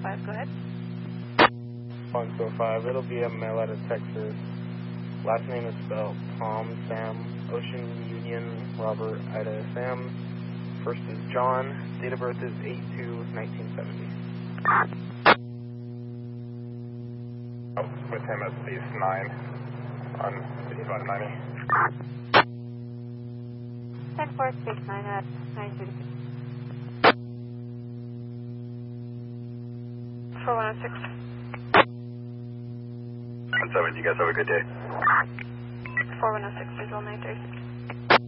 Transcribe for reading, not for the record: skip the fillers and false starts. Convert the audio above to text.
105, go ahead. 105, it'll be a mail out of Texas. Last name is spelled Tom, Sam, Ocean, Union, Robert, Ida, Sam. First is John. Date of birth is 8/2/1970. With him at base 9 on 8590. 10-4, space 9 at 936. 4106. 17, you guys have a good day. 4106, visual 936.